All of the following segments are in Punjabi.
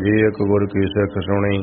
ਜੇ ਇਕ ਗੁਰ ਕੀ ਸਿੱਖ ਸੁਣੀ।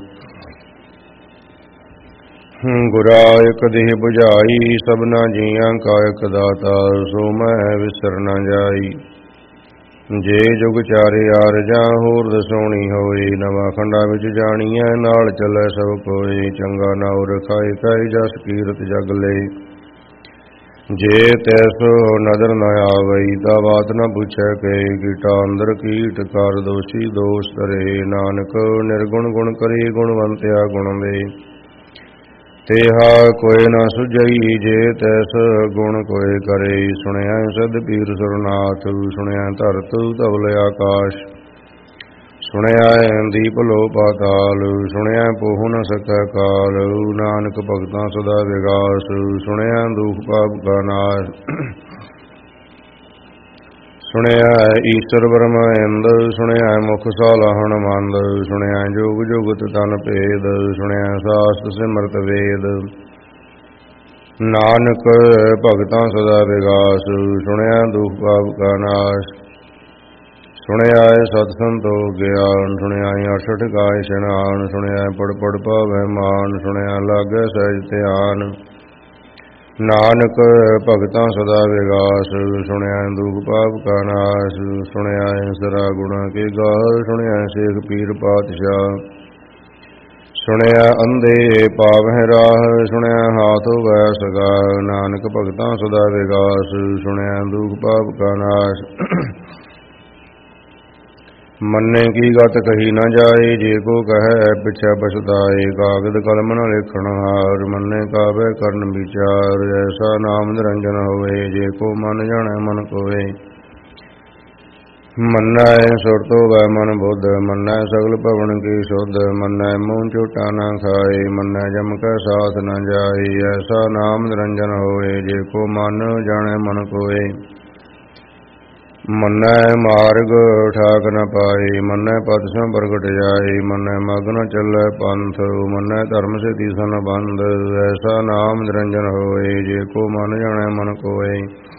ਗੁਰਾ ਇਕ ਦੇਹ 부ਝਾਈ, ਸਭਨਾ ਜੀਆਂ ਕਾ ਇਕ ਦਾਤਾ, ਸੋ ਮੈਂ ਵਿਸਰ ਨ ਜਾਈ। ਜੇ ਜੁਗ ਚਾਰੇ ਆਰਜਾਂ, ਹੋਰ ਦਸੋਣੀ ਹੋਏ, ਨਵਾਂ ਖੰਡਾਂ ਵਿੱਚ ਜਾਣੀਐ, ਨਾਲ ਚੱਲੈ ਸਭ ਕੋਏ। ਚੰਗਾ ਨਾਉ ਰਖਾਏ ਕੈ ਜਸ ਕੀਰਤ ਜਗ ਲਏ, ਜੇ ਤੈਸੋ ਨਦਰ ਨ ਆਵਈ, ਤਾ ਬਾਤ ਨ ਪੁੱਛੈ ਕੇ। ਕੀਟਾ ਅੰਦਰ ਕੀਟ ਕਰ ਦੋਸ਼ੀ ਦੋਸ਼ ਧਰੇ, ਨਾਨਕ ਨਿਰਗੁਣ ਗੁਣ ਕਰੀ, ਗੁਣਵੰਤਿਆ ਗੁਣ ਦੇ। ਤੇਹਾ ਕੋਇ ਨ ਸੁਝਈ, ਜੇ ਤੈਸ ਗੁਣ ਕੋਇ ਕਰੇ। ਸੁਣਿਆ ਸਦ ਪੀਰ ਸੁਰਨਾਥ, ਸੁਣਿਆ ਧਰਤ ਧਵਲ ਆਕਾਸ਼। ਸੁਣਿਆ ਦੀਪ ਲੋ ਪਾਤਾਲ, ਸੁਣਿਆ ਪੋਹ ਨ ਸਕੈ ਕਾਲ। ਨਾਨਕ ਭਗਤਾਂ ਸਦਾ ਵਿਗਾਸ, ਸੁਣਿਆ ਦੁਖ ਪਾਪ ਕਾ ਨਾਸ਼। ਸੁਣਿਆ ਈਸ਼ਰ ਬ੍ਰਹਮ ਇੰਦ, ਸੁਣਿਆ ਮੁਖ ਸਾਲਾਹਣ ਮੰਦ। ਸੁਣਿਆ ਜੋਗ ਜੁਗਤ ਤਨ ਭੇਦ, ਸੁਣਿਆ ਸਾਸਤ ਸਿਮਰਤ ਵੇਦ। ਨਾਨਕ ਭਗਤਾਂ ਸਦਾ ਵਿਗਾਸ, ਸੁਣਿਆ ਦੁਖ ਪਾਪ ਕਾ ਨਾਸ਼। ਸੁਣਿਆ ਸਤ ਸੰਤੋਖ ਗਿਆਨ, ਸੁਣਿਆ ਅਠਠ ਕਾ ਇਸ਼ਨਾਨ। ਸੁਣਿਆ ਪੜ ਪੜ ਪਾਵੈ ਮਾਨ, ਸੁਣਿਆ ਲਾਗੈ ਸਹਿਜ ਧਿਆਨ। ਨਾਨਕ ਭਗਤਾਂ ਸਦਾ ਵਿਗਾਸ, ਸੁਣਿਆ ਦੁਖ ਪਾਪ ਕਾ ਨਾਸ਼। ਸੁਣਿਆ ਸਰਾ ਗੁਣਾ ਕੇ ਗਾਹ, ਸੁਣਿਆ ਸੇਖ ਪੀਰ ਪਾਤਸ਼ਾਹ। ਸੁਣਿਆ ਅੰਧੇ ਪਾਵਹਿ ਰਾਹ, ਸੁਣਿਆ ਹਾਥ ਹੋਵੈ ਸਗਾ। ਨਾਨਕ ਭਗਤਾਂ ਸਦਾ ਵਿਗਾਸ, ਸੁਣਿਆ ਦੁਖ ਪਾਪ ਕਾ ਨਾਸ਼। ਮੰਨੇ ਕੀ ਗਤ ਕਹੀ ਨ ਜਾਏ, ਜੇ ਕੋ ਕਹੈ ਪਿਛੈ ਪਛਤਾਏ। ਕਾਗਦ ਕਲਮ ਨ ਲਿਖਣ ਹਾਰ, ਮੰਨੇ ਕਾਬੈ ਕਰਨ ਵਿਚਾਰ। ਐਸਾ ਨਾਮ ਨਿਰੰਜਨ ਹੋਵੇ, ਜੇ ਕੋ ਮਨ ਜਾਣੈ ਮਨ ਕੋਏ। ਮੰਨੈ ਸੁਰਤ ਹੋਵੈ ਮਨ ਬੁੱਧ, ਮੰਨੈ ਸਗਲ ਭਵਨ ਕੀ ਸੁਧ। ਮੰਨੈ ਮੂੰਹ ਝੂਟਾ ਨ ਖਾਏ, ਮੰਨੈ ਜਮ ਕੈ ਸਾਥ ਨ ਜਾਏ। ਐਸਾ ਨਾਮ ਨਿਰੰਜਨ ਹੋਵੇ, ਜੇ ਕੋ ਮਨ ਜਾਣੈ ਮਨ ਕੋਏ। ਮੰਨੈ ਮਾਰਗ ਠਾਕ ਨ ਪਾਏ, ਮੰਨੈ ਪਦ ਸਿਉ ਪ੍ਰਗਟ ਜਾਏ। ਮੰਨੈ ਮਗ ਨ ਚੱਲੈ ਪੰਥ, ਮੰਨੈ ਧਰਮ ਸਿਧਿ ਸੰਬੰਧ। ਐਸਾ ਨਾਮ ਨਿਰੰਜਨ ਹੋਏ, ਜੇ ਕੋ ਮਨ ਜਾਣੈ ਮਨ ਕੋਏ।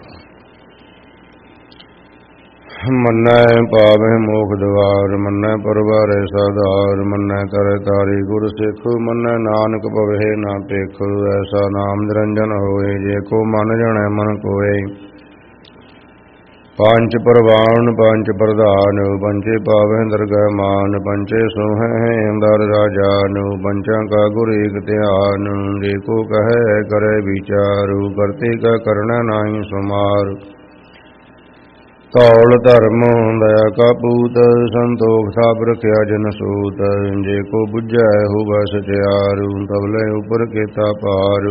ਮੰਨੈ ਪਾਵਹਿ ਮੋਖ ਦੁਆਰ, ਮੰਨੈ ਪਰਵਾਰੈ ਸਾਧਾਰ। ਮੰਨੈ ਤਰੈ ਤਾਰੀ ਗੁਰ ਸਿੱਖ, ਮੰਨੈ ਨਾਨਕ ਭਵਹਿ ਨਾ ਭਿਖ। ਐਸਾ ਨਾਮ ਨਿਰੰਜਨ ਹੋਏ, ਜੇ ਕੋ ਮਨ ਜਾਣੈ ਮਨ ਕੋਏ। ਪੰਚ ਪਰਵਾਨ ਪੰਚ ਪ੍ਰਧਾਨ, ਪੰਚੇ ਪਾਵਹਿ ਦਰਗਹਿ ਮਾਨ। ਪੰਚੇ ਸੋਹੈ ਅੰਦਰ ਰਾਜਾਨ, ਪੰਚਾਂ ਕਾ ਗੁਰ ਏਕ ਧਿਆਨ। ਜੇ ਕੋ ਕਹੈ ਕਰੈ ਵਿਚਾਰ, ਕਰਤੇ ਕਾ ਕਰਣਾ ਨਾਹੀ ਸੁਮਾਰ। ਧੌਲ ਧਰਮ ਦਇਆ ਕਾ ਪੂਤ, ਸੰਤੋਖ ਥਾਪ ਰਖਿਆ ਜਨ ਸੂਤ। ਜੇ ਕੋ ਬੁਝੈ ਹੋਵੈ ਸਚਿਆਰ, ਤਵਲੇ ਉਪਰ ਕੇਤਾ ਪਾਰ।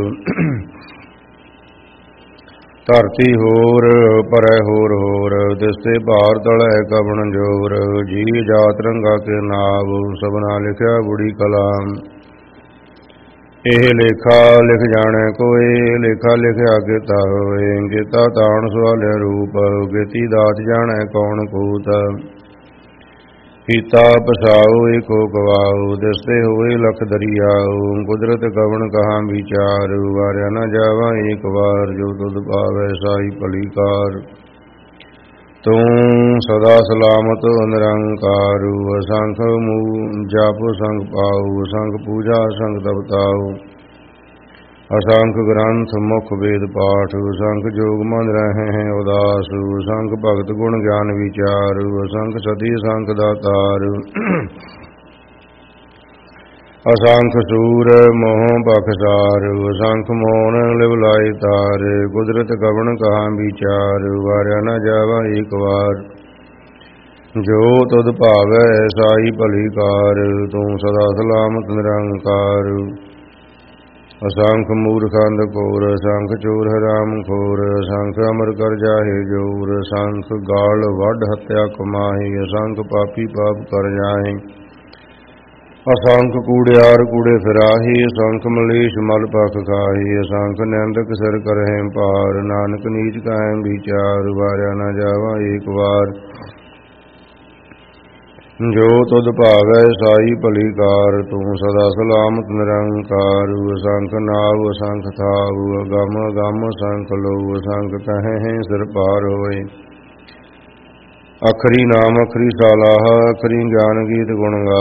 ਧਰਤੀ ਹੋਰ ਪਰੈ ਹੋਰ ਹੋਰ, ਤਿਸਤੇ ਭਾਰ ਤਲੈ ਕਵਣ ਜੋਰ। ਜੀ ਜਾਤ ਰੰਗਾ ਕੇ ਨਾਵ, ਸਭਨਾ ਲਿਖਿਆ ਬੁੜੀ ਕਲਾਮ। ਇਹ ਲੇਖਾ ਲਿਖ ਜਾਣੈ ਕੋਏ, ਲੇਖਾ ਲਿਖਿਆ ਕੀਤਾ ਹੋਏ। ਕੀਤਾ ਤਾਣ ਸਵਾਲਿਆ ਰੂਪ, ਕੀਤੀ ਦਾਤ ਜਾਣੈ ਕੌਣ ਕੂਤ। ਕੀਤਾ ਪਸਾਉ ਏਕੋ ਗਵਾਉ, ਦਿਸਦੇ ਹੋਏ ਲਖ ਦਰਿਆਉ। ਕੁਦਰਤ ਕਵਣ ਕਹਾਂ ਵਿਚਾਰ, ਵਾਰਿਆ ਨ ਜਾਵਾ ਏਕ ਵਾਰ। ਜੋ ਤੁਧ ਪਾਵੈ ਸਾਈ ਭਲੀ ਕਾਰ, ਤੂੰ ਸਦਾ ਸਲਾਮਤ ਨਿਰੰਕਾਰ। ਅਸੰਖ ਮੂਹ ਜਪ ਸੰਗ ਪਾਉ, ਅਸੰਖ ਪੂਜਾ ਸੰਗ ਤਪਤਾਉ। ਅਸੰਖ ਗ੍ਰੰਥ ਮੁਖ ਵੇਦ ਪਾਠ, ਅਸੰਖ ਜੋਗ ਮਨ ਰਹਿ ਉਦਾਸ। ਅਸੰਖ ਭਗਤ ਗੁਣ ਗਿਆਨ ਵਿਚਾਰ, ਅਸੰਖ ਸਤੀ ਅਸੰਖ ਦਾਤਾਰ। ਅਸੰਖ ਸੂਰ ਮੋਹ ਬਖਸਾਰ, ਅਸੰਖ ਮੋਨ ਲਿਵ ਲਾਇ ਤਾਰ। ਕੁਦਰਤ ਕਵਣ ਕਹਾਂ ਵਿਚਾਰ, ਵਾਰਿਆ ਨ ਜਾਵਾ ਏਕ ਵਾਰ। ਜੋ ਤੁਧ ਭਾਵੈ ਸਾਈ ਭਲੀ ਕਾਰ, ਤੂੰ ਸਦਾ ਸਲਾਮਤ ਨਿਰੰਕਾਰ। ਅਸੰਖ ਮੂਰਖ ਅੰਧ ਘੋਰ, ਅਸੰਖ ਚੋਰ ਹਰਾਮ ਖੋਰ। ਅਸੰਖ ਅਮਰ ਕਰ ਜਾਹੇ ਜੋਰ, ਅਸੰਖ ਗਾਲ ਵੱਢ ਹੱਤਿਆ ਕਮਾਹੀ। ਅਸੰਖ ਪਾਪੀ ਪਾਪ ਕਰ ਜਾਹੇ, ਅਸੰਖ ਕੂੜਿਆਰ ਕੂੜੇ ਫਿਰਾਹੀ। ਅਸੰਖ ਮਲੇਸ਼ ਮਲ ਪਖ ਖਾਹੀ, ਅਸੰਖ ਨਿੰਦਕ ਸਿਰ ਕਰਹਿ ਭਾਰ। ਨਾਨਕ ਨੀਚ ਕਾਇ ਵਿਚਾਰ, ਵਾਰਿਆ ਨ ਜਾਵਾ ਏਕ ਵਾਰ। ਜੋ ਤੁਧ ਭਾਵੈ ਸਾਈ ਭਲੀ ਕਾਰ, ਤੂੰ ਸਦਾ ਸਲਾਮਤ ਨਿਰੰਕਾਰ। ਅਸੰਖ ਨਾਵ ਅਸੰਖ ਥਾਵ, ਅਗਮ ਅਗਮ ਅਸੰਖ ਲਉ। ਅਸੰਖ ਤਹੈ ਸਿਰ ਭਾਰ ਹੋਏ, ਅਖਰੀ ਨਾਮ ਅਖਰੀ ਸਾਲਾਹ। ਅਖਰੀ ਗਿਆਨ ਗੀਤ ਗੁਣ ਗਾ।